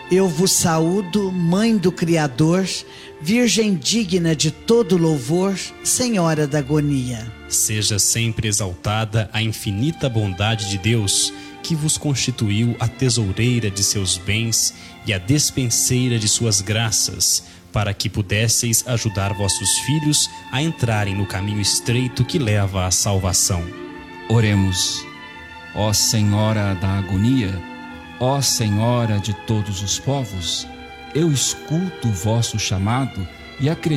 Eu vos saúdo, Mãe do Criador, Virgem digna de todo louvor, Senhora da agonia. Seja sempre exaltada a infinita bondade de Deus, que vos constituiu a tesoureira de seus bens e a despenseira de suas graças, para que pudesseis ajudar vossos filhos a entrarem no caminho estreito que leva à salvação. Oremos. Ó Senhora da agonia, ó Senhora de todos os povos, eu escuto o vosso chamado e acredito